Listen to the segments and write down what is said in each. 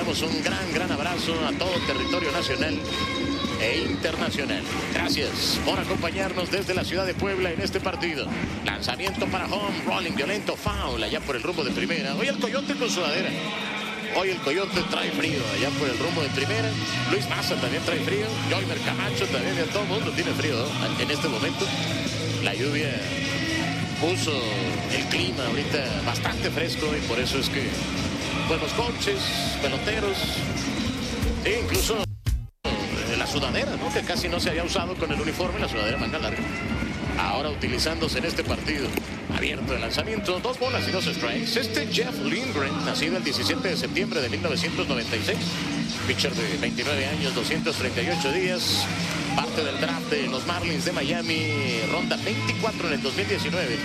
enviamos un gran abrazo a todo el territorio nacional e internacional. Gracias por acompañarnos desde la ciudad de Puebla en este partido. Lanzamiento para home, rolling violento, foul allá por el rumbo de primera. Hoy el Coyote con sudadera. Hoy el Coyote trae frío allá por el rumbo de primera. Luis Maza también trae frío. Joyner Camacho también, todo el mundo tiene frío, ¿no? En este momento. La lluvia puso el clima ahorita bastante fresco y por eso es que pues los coaches, peloteros, e incluso la sudadera, ¿no? Que casi no se había usado con el uniforme, la sudadera manga larga. Ahora utilizándose en este partido. Abierto el lanzamiento, 2 bolas y 2 strikes. Jeff Lindgren, nacido el 17 de septiembre de 1996. Pitcher de 29 años, 238 días. Parte del draft de los Marlins de Miami, ronda 24 en el 2019.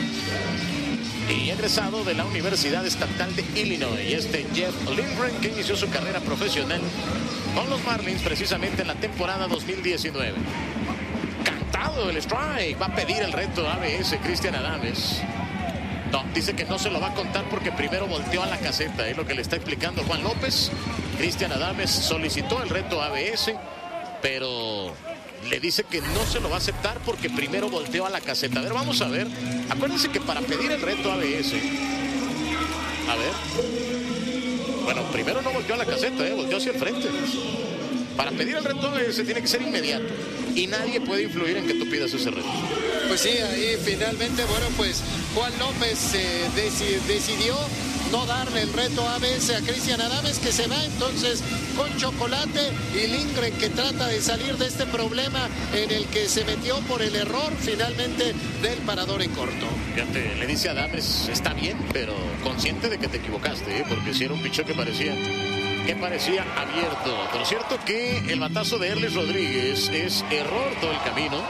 Y egresado de la Universidad Estatal de Illinois. Y Jeff Lindgren, que inició su carrera profesional con los Marlins precisamente en la temporada 2019. Cantado el strike, va a pedir el reto ABS Cristian Adames. No, dice que no se lo va a contar porque primero volteó a la caseta, es lo que le está explicando Juan López. Cristian Adames solicitó el reto ABS, pero le dice que no se lo va a aceptar porque primero volteó a la caseta. A ver, vamos a ver. Acuérdense que para pedir el reto ABS, a ver, bueno, primero no volteó a la caseta, volteó hacia el frente. Para pedir el reto ABS tiene que ser inmediato y nadie puede influir en que tú pidas ese reto. Pues sí, ahí finalmente, bueno, pues Juan López decidió no darle el reto ABS a Cristian Adames, que se va entonces con chocolate, y Lindgren, que trata de salir de este problema en el que se metió por el error finalmente del parador en corto. Fíjate, le dice a Adames, está bien, pero consciente de que te equivocaste, porque si era un pichón que parecía abierto. Pero cierto que el batazo de Erlis Rodríguez es error todo el camino.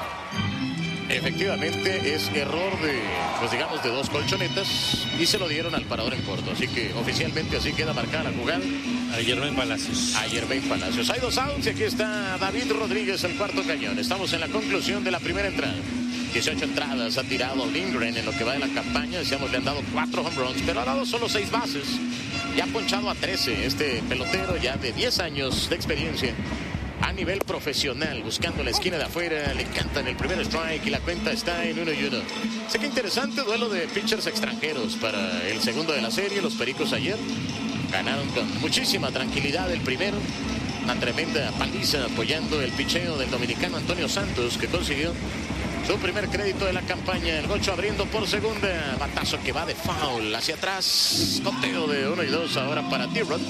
Efectivamente es error de, pues digamos, de 2 colchonetas y se lo dieron al parador en corto. Así que oficialmente así queda marcada la jugada. A Yerbain Palacios. Hay 2 outs y aquí está David Rodríguez, el cuarto cañón. Estamos en la conclusión de la primera entrada. 18 entradas ha tirado Lindgren en lo que va de la campaña. Decíamos, le han dado 4 home runs, pero ha dado solo 6 bases. Ya ha ponchado a 13 este pelotero ya de 10 años de experiencia a nivel profesional, buscando la esquina de afuera. Le cantan el primer strike y la cuenta está en 1-1. Sé que interesante duelo de pitchers extranjeros para el segundo de la serie. Los Pericos ayer ganaron con muchísima tranquilidad el primero. Una tremenda paliza apoyando el picheo del dominicano Antonio Santos, que consiguió su primer crédito de la campaña. El Gocho abriendo por segunda. Batazo que va de foul hacia atrás. Conteo de 1-2 ahora para T-Rod.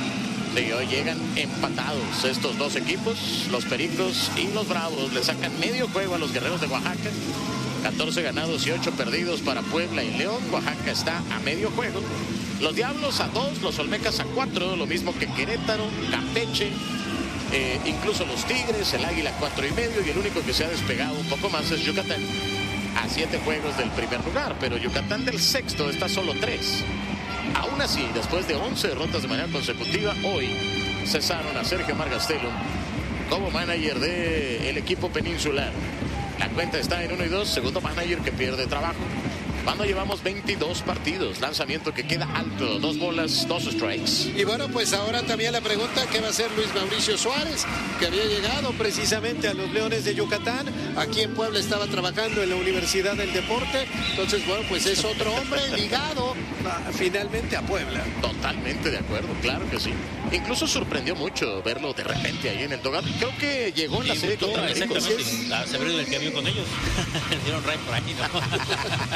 Y hoy llegan empatados estos 2 equipos, los Pericos y los Bravos. Le sacan medio juego a los Guerreros de Oaxaca. 14 ganados y 8 perdidos para Puebla y León. Oaxaca está a medio juego. Los Diablos a 2, los Olmecas a 4, lo mismo que Querétaro, Campeche, incluso los Tigres, el Águila 4.5, y el único que se ha despegado un poco más es Yucatán, a 7 juegos del primer lugar, pero Yucatán del sexto está solo 3. Aún así, después de 11 derrotas de manera consecutiva, hoy cesaron a Sergio Margastelum como manager del equipo peninsular. La cuenta está en 1-2, segundo manager que pierde trabajo. Cuando llevamos 22 partidos, lanzamiento que queda alto, 2 bolas, 2 strikes. Y bueno, pues ahora también la pregunta, ¿qué va a hacer Luis Mauricio Suárez? Que había llegado precisamente a los Leones de Yucatán. Aquí en Puebla estaba trabajando en la Universidad del Deporte. Entonces, bueno, pues es otro hombre ligado finalmente a Puebla. Totalmente de acuerdo, claro que sí. Incluso sorprendió mucho verlo de repente ahí en el dugout. Creo que llegó en la serie contra Pericos. Exactamente, se abrió el cambio con ellos. Dieron right por ahí, ¿no?